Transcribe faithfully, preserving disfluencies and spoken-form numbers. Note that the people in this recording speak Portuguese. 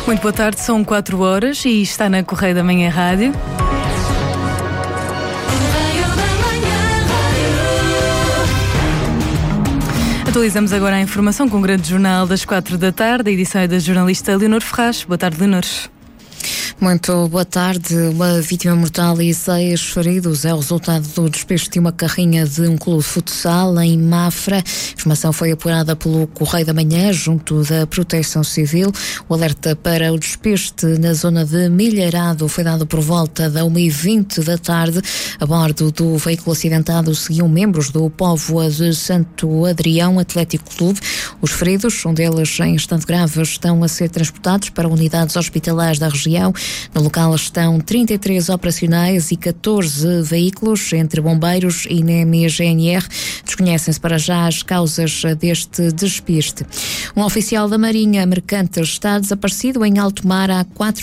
Muito boa tarde, são quatro horas e está na Correia da Manhã Rádio. Atualizamos agora a informação com o grande jornal das quatro da tarde. A edição é da jornalista Leonor Ferraz. Boa tarde, Leonor. Muito boa tarde. Uma vítima mortal e seis feridos é o resultado do despejo de uma carrinha de um clube de futsal em Mafra. A informação foi apurada pelo Correio da Manhã, junto da Proteção Civil. O alerta para o despeste na zona de Milheirado foi dado por volta da uma e vinte da tarde. A bordo do veículo acidentado seguiam membros do Póvoa de Santo Adrião Atlético Clube. Os feridos, um deles em estado grave, estão a ser transportados para unidades hospitalares da região. No local estão trinta e três operacionais e catorze veículos, entre bombeiros e N E M e G N R. Desconhecem-se para já as causas deste despiste. Um oficial da Marinha Mercante está desaparecido em alto mar há quatro